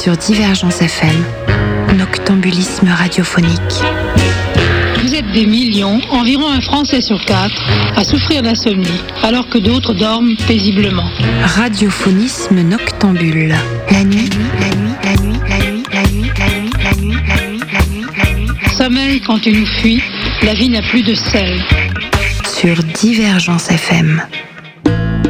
sur Divergence FM, noctambulisme radiophonique. Vous êtes des millions, environ un Français sur 4, à souffrir d'insomnie, alors que d'autres dorment paisiblement. Radiophonisme noctambule. La nuit, la nuit, la nuit, la nuit, la nuit, la nuit, la nuit, la nuit, la nuit, la nuit. Sommeil quand tu nous fuis, la vie n'a plus de sel. Sur Divergence FM.